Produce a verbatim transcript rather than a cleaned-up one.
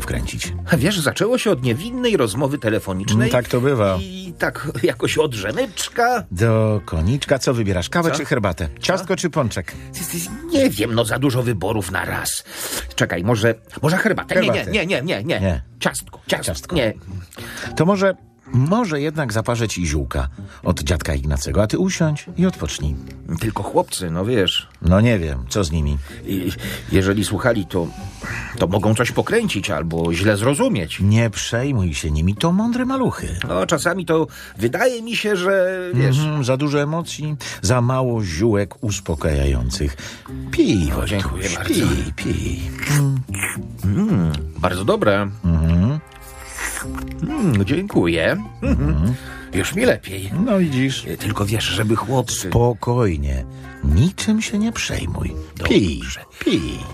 wkręcić. Wiesz, zaczęło się od niewinnej rozmowy telefonicznej. Tak to bywa. I tak jakoś od żeneczka. Do koniczka co wybierasz? Kawę Co? czy herbatę? Ciastko czy pączek? Nie wiem, no za dużo wyborów na raz. Czekaj, może, może herbatę? Herbatę. Nie, nie, nie, nie, nie, Nie. nie. Ciastko, ciastko. Ciastko. Nie. To może, może jednak zaparzę ci ziółka od dziadka Ignacego, a ty usiądź i odpocznij. Tylko chłopcy, no wiesz. No nie wiem, co z nimi? I, jeżeli słuchali, to, to mogą coś pokręcić albo źle zrozumieć. Nie przejmuj się nimi, to mądre maluchy. No, czasami to wydaje mi się, że wiesz... Mhm, za dużo emocji, za mało ziółek uspokajających. Pij, Wojtuś, dziękuję bardzo. pij, pij. Mm, bardzo dobre. Mhm. Mm, dziękuję. Mhm. Już mi lepiej. No widzisz. Tylko wiesz, żeby chłopcy... Spokojnie, niczym się nie przejmuj. Pij, Dobrze. pij.